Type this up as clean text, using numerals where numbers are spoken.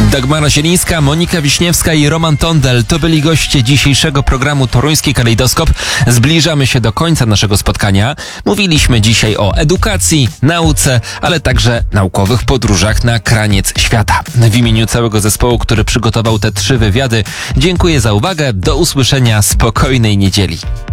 Dagmara Zielińska, Monika Wiśniewska i Roman Tondel to byli goście dzisiejszego programu Toruński Kalejdoskop. Zbliżamy się do końca naszego spotkania. Mówiliśmy dzisiaj o edukacji, nauce, ale także naukowych podróżach na kraniec świata. W imieniu całego zespołu, który przygotował te 3 wywiady, dziękuję za uwagę. Do usłyszenia. Spokojnej niedzieli.